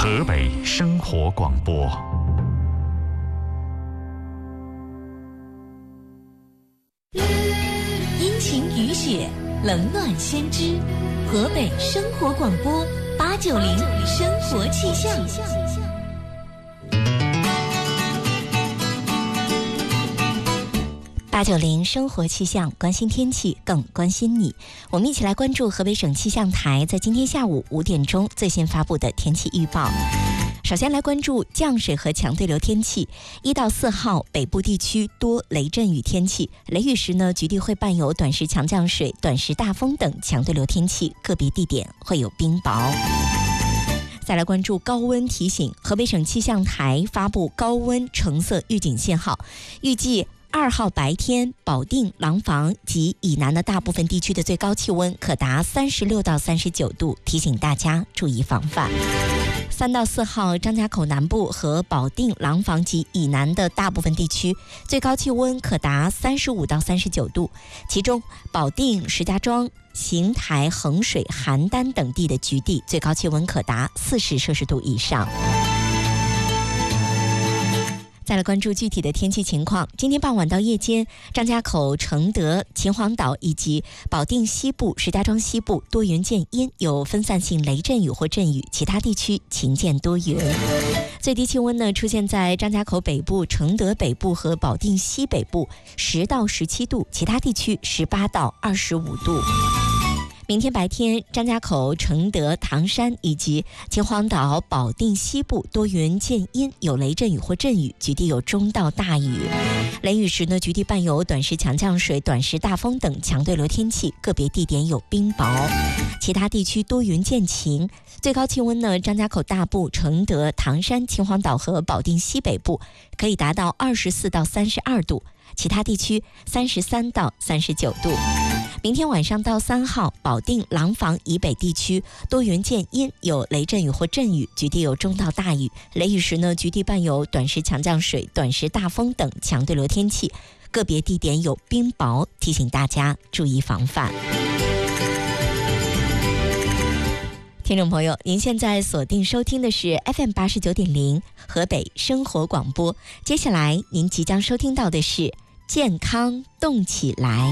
河北生活广播。 阴晴雨雪，冷暖先知。河北生活广播890生活气象。890生活气象，关心天气，更关心你。我们一起来关注河北省气象台在今天下午5点钟最新发布的天气预报。首先来关注降水和强对流天气。1到4号，北部地区多雷阵雨天气，雷雨时呢，局地会伴有短时强降水、短时大风等强对流天气，个别地点会有冰雹。再来关注高温提醒，河北省气象台发布高温橙色预警信号，预计2号白天，保定、廊坊及以南的大部分地区的最高气温可达36到39度，提醒大家注意防范。3到4号，张家口南部和保定、廊坊及以南的大部分地区最高气温可达35到39度，其中保定、石家庄、邢台、衡水、邯郸等地的局地最高气温可达40摄氏度以上。再来关注具体的天气情况。今天傍晚到夜间，张家口、承德、秦皇岛以及保定西部、石家庄西部多云见阴，有分散性雷阵雨或阵雨，其他地区晴见多云。最低气温呢，出现在张家口北部、承德北部和保定西北部10到17度，其他地区18到25度。明天白天，张家口、承德、唐山以及秦皇岛、保定西部多云见阴，有雷阵雨或阵雨，局地有中到大雨。雷雨时呢，局地伴有短时强降水、短时大风等强对流天气，个别地点有冰雹。其他地区多云见晴。最高气温呢，张家口大部、承德、唐山、秦皇岛和保定西北部可以达到24到32度，其他地区33到39度。明天晚上到3号，保定、廊坊以北地区多云见阴，有雷阵雨或阵雨，局地有中到大雨。雷雨时呢，局地伴有短时强降水、短时大风等强对流天气，个别地点有冰雹，提醒大家注意防范。听众朋友，您现在锁定收听的是 FM89.0 河北生活广播，接下来您即将收听到的是健康动起来。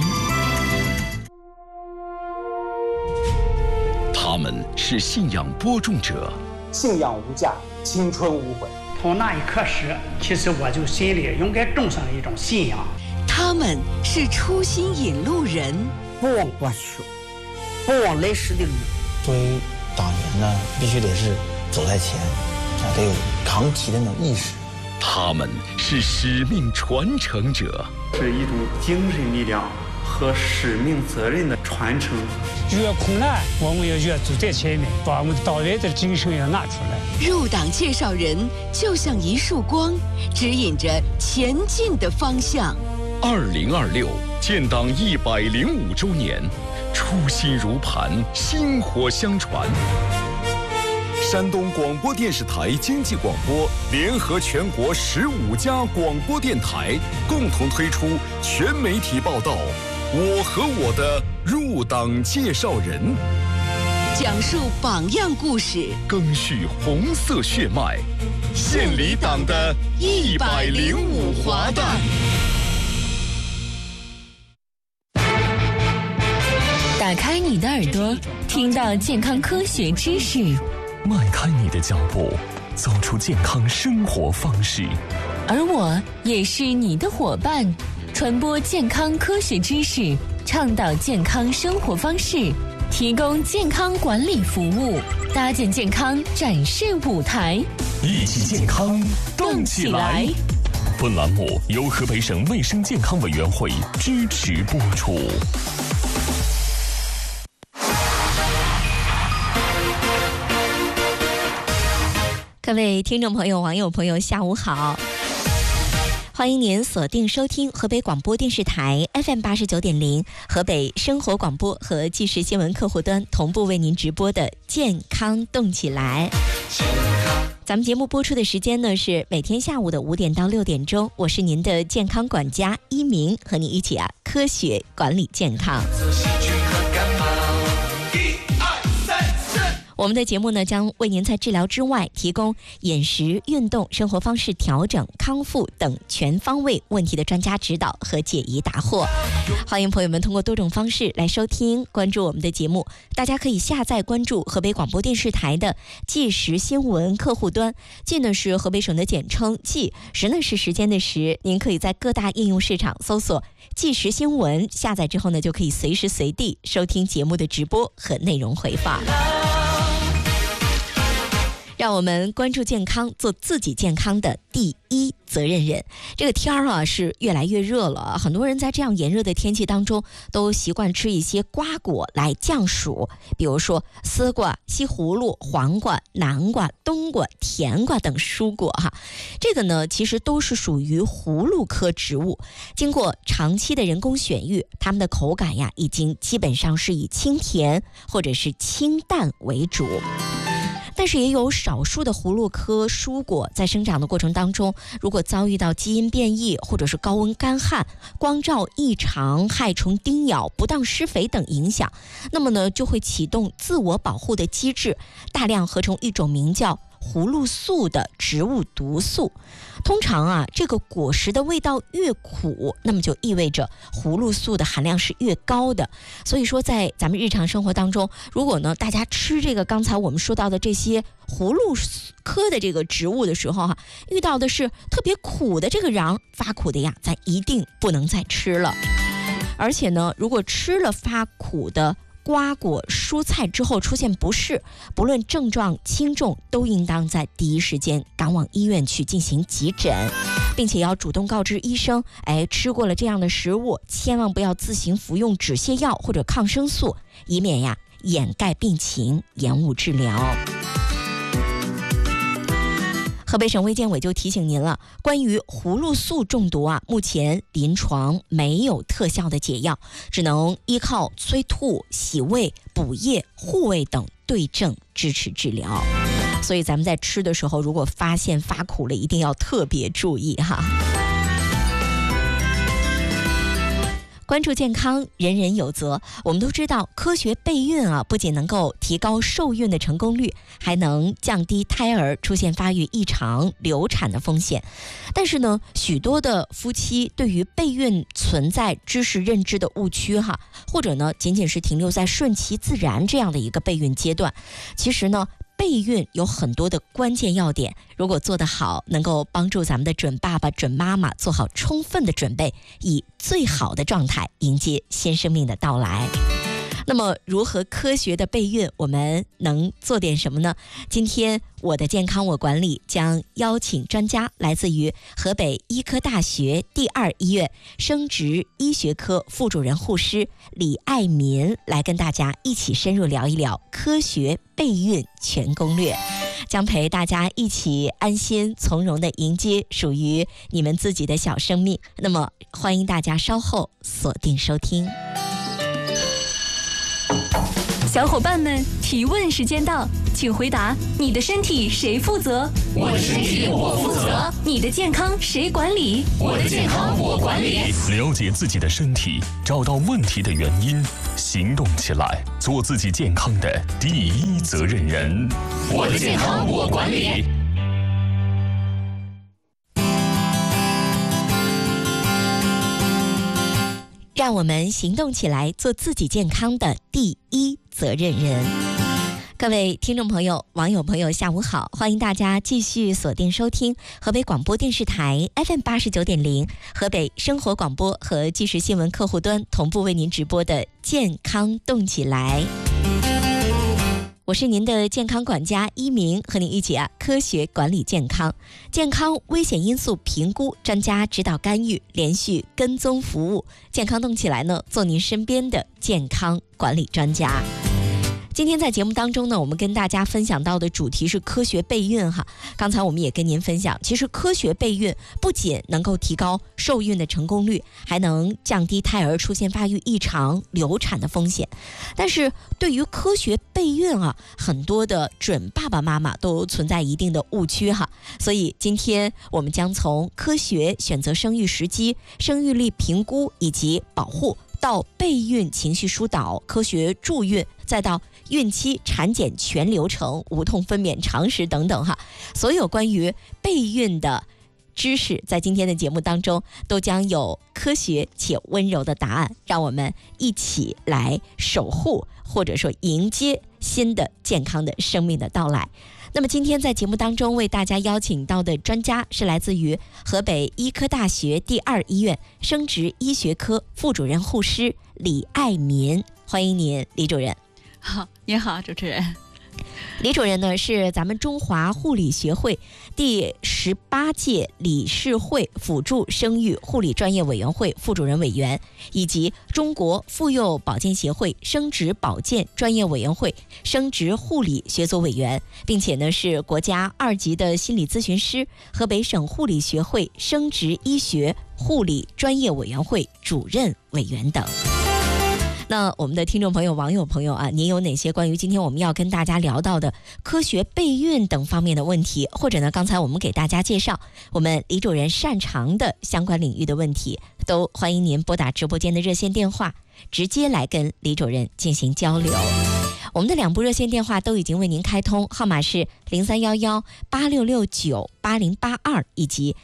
他们是信仰播种者， 信仰无价，青春无悔。 从那一刻始，其实我就心里应该种上了一种信仰。 他们是初心引路人， 不忘过去，不忘来时的路。 作为党员呢，必须得是走在前，得有扛旗的那种意识。 他们是使命传承者， 是一种精神力量和使命责任的传承。 越苦难，我们要越走在前面，把我们党员的精神要拿出来。 入党介绍人就像一束光，指引着前进的方向。 2026建党105周年，初心如磐，薪火相传。山东广播电视台经济广播联合全国15家广播电台，共同推出全媒体报道《我和我的入党介绍人》， 讲述榜样故事， 赓续红色血脉，献礼党的105华诞。 打开你的耳朵，听到健康科学知识； 迈开你的脚步，走出健康生活方式。 而我也是你的伙伴，传播健康科学知识，倡导健康生活方式，提供健康管理服务，搭建健康展示舞台， 一起健康动起来。本栏目由河北省卫生健康委员会支持播出。 各位听众朋友、网友朋友，下午好！欢迎您锁定收听河北广播电视台 FM89.0 河北生活广播和即时新闻客户端同步为您直播的健康动起来。咱们节目播出的时间呢是每天下午的5点到6点钟，我是您的健康管家一鸣，和你一起科学管理健康。 我们的节目呢，将为您在治疗之外提供饮食、运动、生活方式调整、康复等全方位问题的专家指导和解疑答惑。欢迎朋友们通过多种方式来收听、关注我们的节目。大家可以下载关注河北广播电视台的即时新闻客户端，即呢是河北省的简称，即时呢是时间的时。您可以在各大应用市场搜索即时新闻，下载之后呢，就可以随时随地收听节目的直播和内容回放。让我们关注健康，做自己健康的第一责任人。这个天儿啊是越来越热了，很多人在这样炎热的天气当中都习惯吃一些瓜果来降暑，比如说丝瓜、西葫芦、黄瓜、南瓜、冬瓜、甜瓜等蔬果哈。这个呢其实都是属于葫芦科植物，经过长期的人工选育，它们的口感呀已经基本上是以清甜或者是清淡为主。但是也有少数的葫芦科蔬果在生长的过程当中，如果遭遇到基因变异或者是高温干旱、光照异常、害虫叮咬、不当施肥等影响，那么呢就会启动自我保护的机制，大量合成一种名叫葫芦素的植物毒素。通常啊，这个果实的味道越苦，那么就意味着葫芦素的含量是越高的。所以说在咱们日常生活当中，如果呢大家吃这个刚才我们说到的这些葫芦科的这个植物的时候哈，遇到的是特别苦的这个瓤发苦的呀，咱一定不能再吃了。而且呢，如果吃了发苦的瓜果蔬菜之后出现不适，不论症状轻重，都应当在第一时间赶往医院去进行急诊，并且要主动告知医生，吃过了这样的食物，千万不要自行服用止泻药或者抗生素，以免呀掩盖病情，延误治疗。河北省卫健委就提醒您了，关于葫芦素中毒啊，目前临床没有特效的解药，只能依靠催吐、洗胃、补液、护胃等对症支持治疗。所以咱们在吃的时候，如果发现发苦了，一定要特别注意哈。关注健康，人人有责。我们都知道，科学备孕啊，不仅能够提高受孕的成功率，还能降低胎儿出现发育异常、流产的风险。但是呢，许多的夫妻对于备孕存在知识认知的误区哈，或者呢，仅仅是停留在顺其自然这样的一个备孕阶段。其实呢，备孕有很多的关键要点，如果做得好，能够帮助咱们的准爸爸、准妈妈做好充分的准备，以最好的状态迎接新生命的到来。那么如何科学的备孕，我们能做点什么呢？今天我的健康我管理将邀请专家，来自于河北医科大学第二医院生殖医学科副主任护师李爱民，来跟大家一起深入聊一聊科学备孕全攻略，将陪大家一起安心从容地迎接属于你们自己的小生命。那么欢迎大家稍后锁定收听。 小伙伴们，提问时间到，请回答：你的身体谁负责？ 我的身体我负责。 你的健康谁管理？ 我的健康我管理。了解自己的身体，找到问题的原因，行动起来，做自己健康的第一责任人。我的健康我管理。 让我们行动起来，做自己健康的第一责任人。各位听众朋友、网友朋友，下午好！欢迎大家继续锁定收听河北广播电视台 FM89.0、河北生活广播和即时新闻客户端同步为您直播的健康动起来。我是您的健康管家一鸣，和您一起科学管理健康，健康危险因素评估，专家指导干预，连续跟踪服务，健康动起来呢，做您身边的健康管理专家。今天在节目当中呢，我们跟大家分享到的主题是科学备孕哈。刚才我们也跟您分享，其实科学备孕不仅能够提高受孕的成功率，还能降低胎儿出现发育异常、流产的风险。但是对于科学备孕啊，很多的准爸爸妈妈都存在一定的误区哈。所以今天我们将从科学选择生育时机、生育力评估以及保护，到备孕情绪疏导、科学助孕，再到孕期产检全流程、无痛分娩常识等等哈，所有关于备孕的知识，在今天的节目当中都将有科学且温柔的答案，让我们一起来守护或者说迎接新的健康的生命的到来。那么今天在节目当中为大家邀请到的专家是来自于河北医科大学第2医院生殖医学科副主任护师李爱民，欢迎您，李主任。 好，您好，主持人。 李主任呢是咱们中华护理学会第18届理事会辅助生育护理专业委员会副主任委员，以及中国妇幼保健协会生殖保健专业委员会生殖护理学组委员，并且呢是国家2级的心理咨询师，河北省护理学会生殖医学护理专业委员会主任委员等。那我们的听众朋友、网友朋友啊，您有哪些关于今天我们要跟大家聊到的科学备孕等方面的问题，或者呢刚才我们给大家介绍我们李主任擅长的相关领域的问题，都欢迎您拨打直播间的热线电话，直接来跟李主任进行交流。我们的2部热线电话都已经为您开通，号码是031186698082以及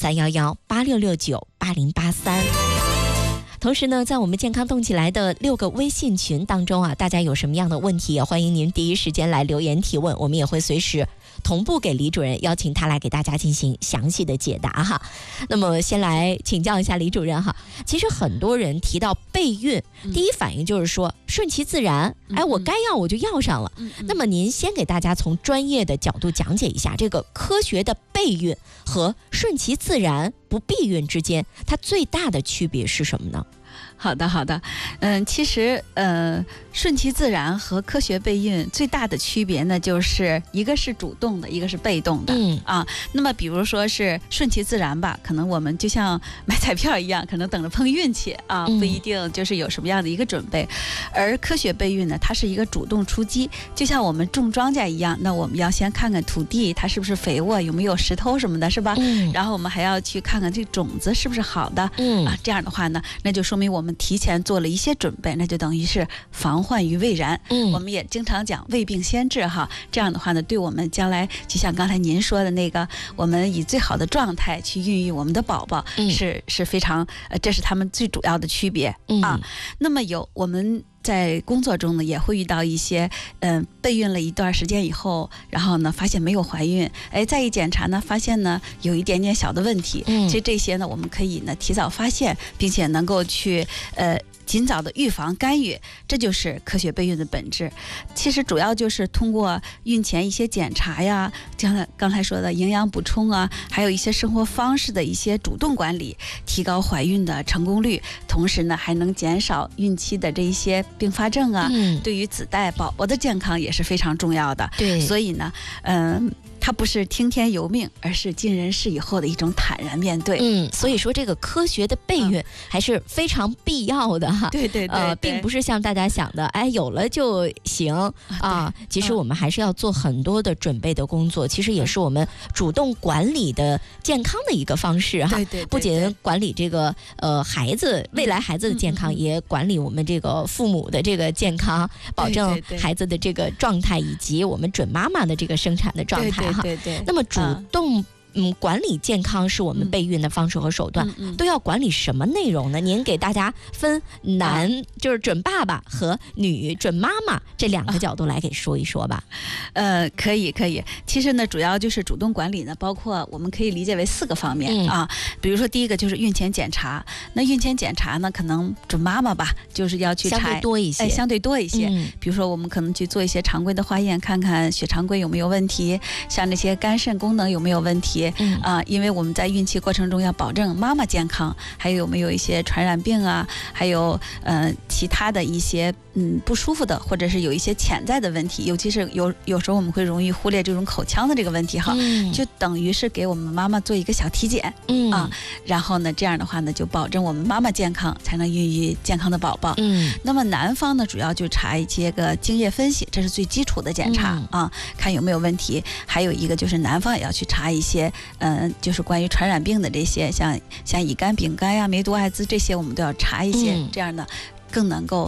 031186698083。同时呢，在我们健康动起来的6个微信群当中啊，大家有什么样的问题，也欢迎您第一时间来留言提问，我们也会随时同步给李主任，邀请他来给大家进行详细的解答哈。那么先来请教一下李主任哈，其实很多人提到备孕，第一反应就是说顺其自然，我该要我就要上了。那么您先给大家从专业的角度讲解一下，这个科学的备孕和顺其自然不避孕之间，它最大的区别是什么呢？ 好的，其实顺其自然和科学备孕最大的区别呢，就是一个是主动的，一个是被动的那么比如说是顺其自然吧，可能我们就像买彩票一样，可能等着碰运气不一定就是有什么样的一个准备。而科学备孕呢，它是一个主动出击，就像我们种庄稼一样，那我们要先看看土地它是不是肥沃，有没有石头什么的，是吧？然后我们还要去看看这种子是不是好的这样的话呢，那就说明我们提前做了一些准备，那就等于是防患于未然。我们也经常讲未病先治哈，这样的话呢，对我们将来就像刚才您说的那个，我们以最好的状态去孕育我们的宝宝，是非常这是他们最主要的区别那么我们在工作中呢，也会遇到一些备孕了一段时间以后，然后呢发现没有怀孕，再一检查呢，发现呢有一点点小的问题。其实这些呢，我们可以呢提早发现，并且能够去尽早的预防干预，这就是科学备孕的本质。其实主要就是通过孕前一些检查呀，刚才说的营养补充啊，还有一些生活方式的一些主动管理，提高怀孕的成功率，同时呢还能减少孕期的这一些并发症啊，对于子代宝宝的健康也是非常重要的。对，所以呢它不是听天由命，而是尽人事以后的一种坦然面对。 所以说这个科学的备孕还是非常必要的哈。 对， 并不是像大家想的，有了就行其实我们还是要做很多的准备的工作，其实也是我们主动管理的健康的一个方式哈。对，不仅管理这个孩子未来孩子的健康，也管理我们这个父母的这个健康，保证孩子的这个状态，以及我们准妈妈的这个生产的状态。 对， 那么主动管理健康是我们备孕的方式和手段，都要管理什么内容呢？您给大家分男就是准爸爸和女准妈妈这2个角度来给说一说吧。 可以。其实呢，主要就是主动管理呢，包括我们可以理解为4个方面比如说第一个就是孕前检查。那孕前检查呢，可能准妈妈吧，就是要去查相对多一些。 比如说我们可能去做一些常规的化验，看看血常规有没有问题，像这些肝肾功能有没有问题。因为我们在孕期过程中要保证妈妈健康，还有没有一些传染病啊，还有其他的一些不舒服的，或者是有一些潜在的问题，尤其是有时候我们会容易忽略这种口腔的这个问题哈，就等于是给我们妈妈做一个小体检然后呢，这样的话呢，就保证我们妈妈健康，才能孕育健康的宝宝。那么男方呢，主要就查一些个精液分析，这是最基础的检查看有没有问题。还有一个就是男方也要去查一些就是关于传染病的这些，像乙肝、丙肝呀、梅毒、艾滋这些，我们都要查一些，这样呢更能够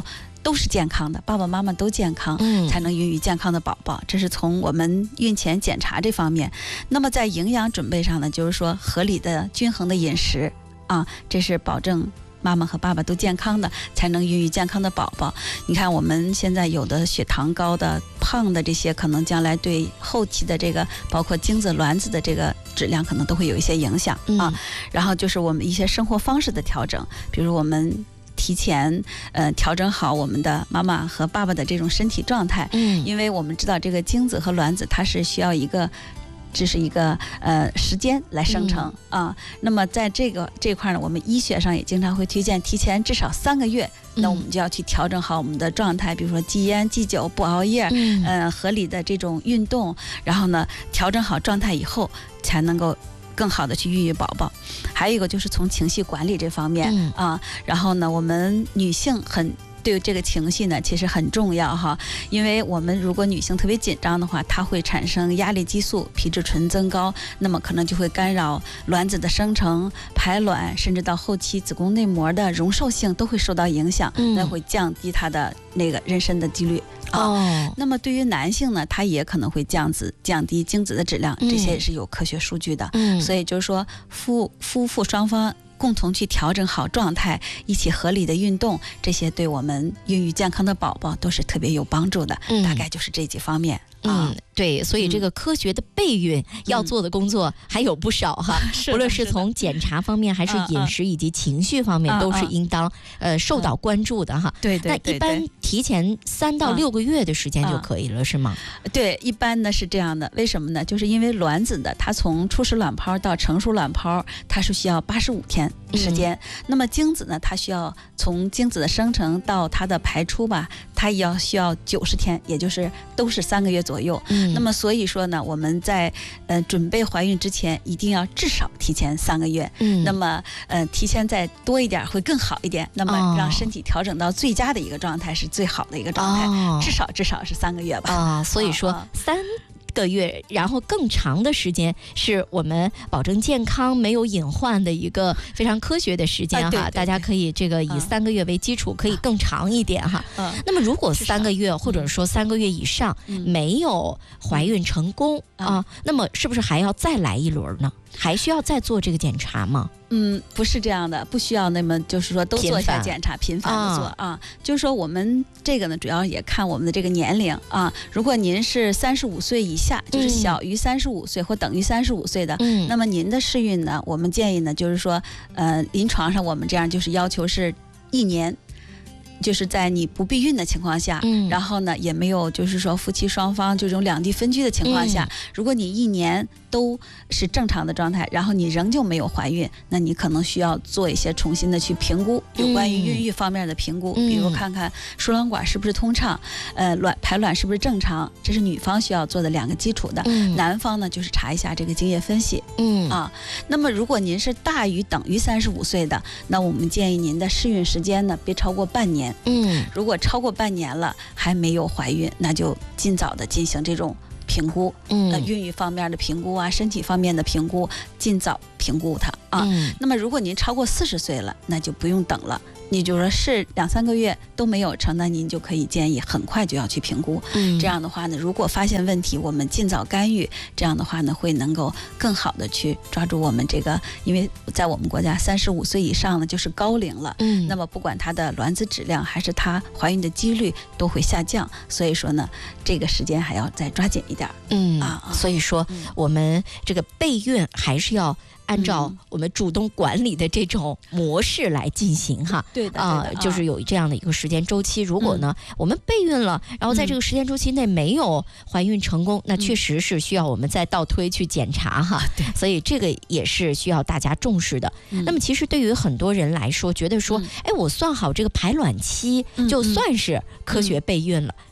都是健康的，爸爸妈妈都健康，才能孕育健康的宝宝。这是从我们孕前检查这方面。那么在营养准备上呢，就是说合理的均衡的饮食啊，这是保证妈妈和爸爸都健康的，才能孕育健康的宝宝。你看我们现在有的血糖高的、胖的这些，可能将来对后期的这个包括精子卵子的这个质量可能都会有一些影响啊。然后就是我们一些生活方式的调整，比如我们提前调整好我们的妈妈和爸爸的这种身体状态，因为我们知道这个精子和卵子它是需要这是一个时间来生成啊。那么在这块呢，我们医学上也经常会推荐提前至少3个月，那我们就要去调整好我们的状态，比如说忌烟忌酒不熬夜，合理的这种运动，然后呢调整好状态以后，才能够更好的去孕育宝宝。还有一个就是从情绪管理这方面啊，然后呢我们女性对这个情绪呢其实很重要哈，因为我们如果女性特别紧张的话，它会产生压力激素、皮质醇增高，那么可能就会干扰卵子的生成、排卵，甚至到后期子宫内膜的容受性都会受到影响，那会降低它的那个妊娠的几率那么对于男性呢，他也可能会降低精子的质量，这些也是有科学数据的。所以就是说夫妇双方共同去调整好状态，一起合理的运动，这些对我们孕育健康的宝宝都是特别有帮助的。大概就是这几方面。 对，所以这个科学的备孕要做的工作还有不少哈，无论是从检查方面，还是饮食以及情绪方面，都是应当受到关注的哈。 对。 那一般提前3到6个月的时间就可以了，是吗？ 对，一般呢是这样的。为什么呢？就是因为卵子的它从初始卵泡到成熟卵泡，它是需要85天时间。那么精子呢，它需要从精子的生成到它的排出吧，它也需要90天，也就是都是3个月左右。那么所以说呢，我们在准备怀孕之前，一定要至少提前3个月。那么提前再多一点会更好一点。那么让身体调整到最佳的一个状态是最好的一个状态。至少是3个月吧。 所以说3个月，然后更长的时间是我们保证健康没有隐患的一个非常科学的时间哈。大家可以这个以3个月为基础，可以更长一点哈。那么如果3个月或者说3个月以上没有怀孕成功那么是不是还要再来一轮呢？还需要再做这个检查吗？ 不是这样的，不需要那么就是说都做一下检查，频繁的做就是说我们这个呢，主要也看我们的这个年龄如果您是35岁以下，就是小于35岁或等于35岁的，那么您的试孕呢，我们建议呢，就是说临床上我们这样就是要求是1年。就是在你不避孕的情况下，然后呢也没有就是说夫妻双方这种两地分居的情况下，如果你1年都是正常的状态，然后你仍旧没有怀孕，那你可能需要做一些重新的去评估有关于孕育方面的评估，比如看看输卵管是不是通畅，排卵是不是正常，这是女方需要做的2个基础的。男方呢就是查一下这个精液分析。那么如果您是大于等于35岁的，那我们建议您的试孕时间呢别超过半年。如果超过半年了还没有怀孕，那就尽早的进行这种评估，孕育方面的评估身体方面的评估，尽早评估它那么如果您超过40岁了，那就不用等了。你就说是2-3个月都没有成，那您就可以建议很快就要去评估。这样的话呢，如果发现问题，我们尽早干预，这样的话呢，会能够更好的去抓住我们这个，因为在我们国家35岁以上呢就是高龄了，那么不管它的卵子质量还是它怀孕的几率都会下降，所以说呢，这个时间还要再抓紧一点。 所以说我们这个备孕还是要按照我们主动管理的这种模式来进行哈。 对的就是有这样的一个时间周期。如果呢我们备孕了，然后在这个时间周期内没有怀孕成功，那确实是需要我们再倒推去检查哈。所以这个也是需要大家重视的。那么其实对于很多人来说，觉得说我算好这个排卵期就算是科学备孕了，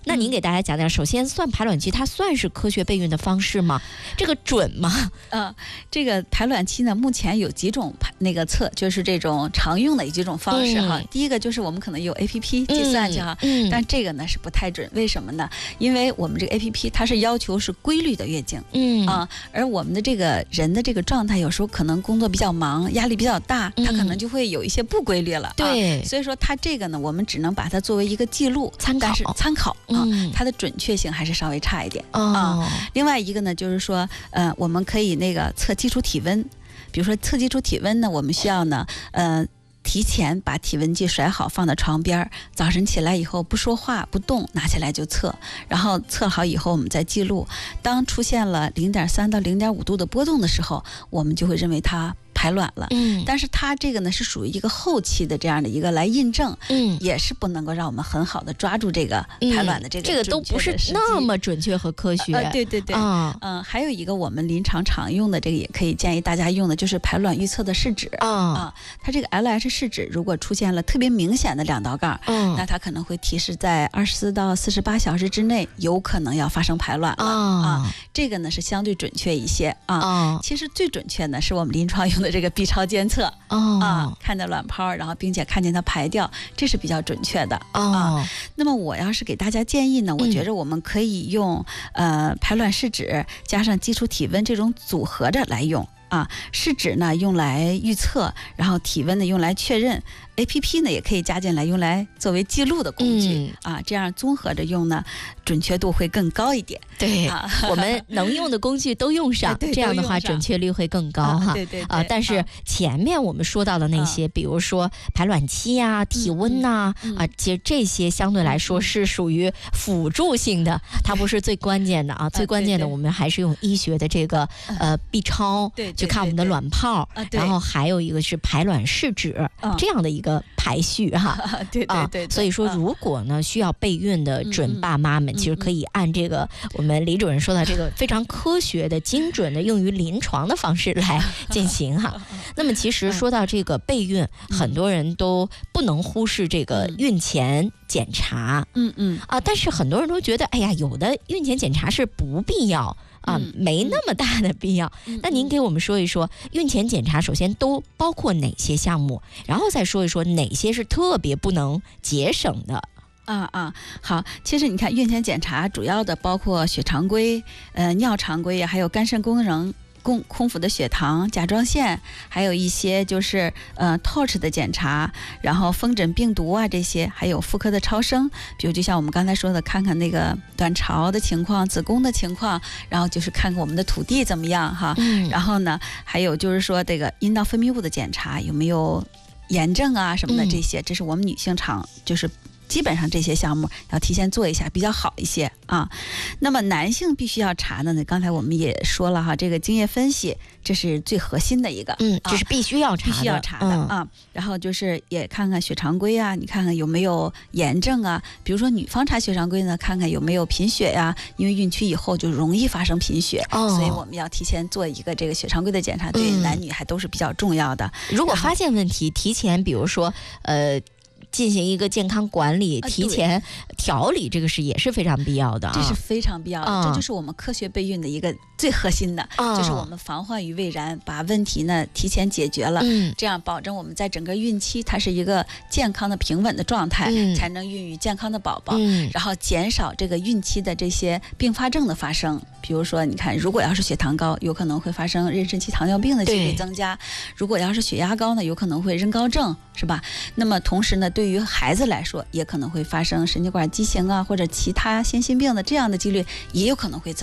那您给大家讲讲，首先算排卵期，它算是科学备孕的方式吗？这个准吗？ 这个排卵期呢，目前有几种就是这种常用的几种方式哈。第一个就是我们可能有 APP 计算去哈，但这个呢是不太准，为什么呢？因为我们这个 APP 它是要求是规律的月经，而我们的这个人的这个状态有时候可能工作比较忙，压力比较大，它可能就会有一些不规律了。 对， 所以说它这个呢，我们只能把它作为一个记录参考它的准确性还是稍微差一点另外一个呢，就是说我们可以测基础体温，比如说测基础体温呢，我们需要呢提前把体温计甩好，放到床边，早晨起来以后不说话不动，拿起来就测，然后测好以后我们再记录。当出现了0.3到0.5度的波动的时候，我们就会认为它排卵了。但是它这个呢是属于一个后期的这样的一个来印证，也是不能够让我们很好的抓住这个排卵的这个都不是那么准确和科学。 对还有一个我们临床常用的，这个也可以建议大家用的，就是排卵预测的试纸它这个 LH 试纸如果出现了特别明显的2道杠，那它可能会提示在24到48小时之内有可能要发生排卵了这个呢是相对准确一些其实最准确呢是我们临床用的这个 B 超监测看到卵泡，然后并且看见它排掉，这是比较准确的那么我要是给大家建议呢，我觉着我们可以用排卵试纸加上基础体温这种组合着来用试纸呢用来预测，然后体温呢用来确认，APP 呢也可以加进来用来作为记录的工具这样综合着用呢，准确度会更高一点。 对我们能用的工具都用上这样的话准确率会更高但是前面我们说到的那些比如说排卵期体温其实这些相对来说是属于辅助性的，它不是最关键的最关键的我们还是用医学的这个B 超去看我们的卵泡然后还有一个是排卵试纸这样的一个排序对所以说如果呢需要备孕的准爸妈们其实可以按这个我们李主任说的这个非常科学的精准的用于临床的方式来进行那么其实说到这个备孕很多人都不能忽视这个孕前检查但是很多人都觉得哎呀有的孕前检查是不必要没那么大的必要那您给我们说一说孕前检查首先都包括哪些项目，然后再说一说哪些是特别不能节省的好，其实你看孕前检查主要的包括血常规尿常规还有肝肾功能空腹的血糖、甲状腺，还有一些就是TORCH 的检查，然后风疹、病毒这些，还有妇科的超声，比如就像我们刚才说的，看看那个卵巢的情况、子宫的情况，然后就是看看我们的土地怎么样然后呢，还有就是说这个阴道分泌物的检查有没有炎症什么的这些，这是我们女性就是基本上这些项目要提前做一下比较好一些那么男性必须要查的呢，刚才我们也说了这个精液分析这是最核心的一个这是必须要查的然后就是也看看血常规你看看有没有炎症比如说女方查血常规呢，看看有没有贫血因为孕期以后就容易发生贫血所以我们要提前做一个这个血常规的检查对男女还都是比较重要的如果发现问题提前比如说进行一个健康管理提前调理这个也是非常必要的这是非常必要的这就是我们科学备孕的一个最核心的就是我们防患于未然，把问题呢提前解决了这样保证我们在整个孕期它是一个健康的平稳的状态才能孕育健康的宝宝然后减少这个孕期的这些并发症的发生比如说你看如果要是血糖高有可能会发生妊娠期糖尿病的几率增加如果要是血压高呢有可能会妊高症是吧那么同时呢对于孩子来说也可能会发生神经管畸形或者其他先心病的这样的几率也有可能会增